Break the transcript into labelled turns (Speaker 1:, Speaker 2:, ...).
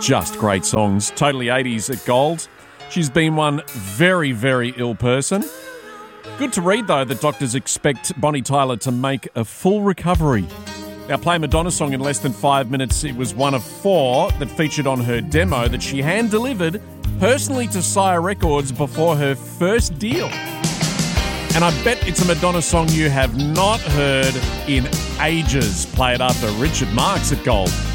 Speaker 1: Just great songs. Totally 80s at Gold. She's been one very, very ill person. Good to read, though, that doctors expect Bonnie Tyler to make a full recovery. Now, play a Madonna song in less than 5 minutes. It was one of 4 that featured on her demo that she hand-delivered personally to Sire Records before her first deal. And I bet it's a Madonna song you have not heard in ages. Play it after Richard Marx at Gold.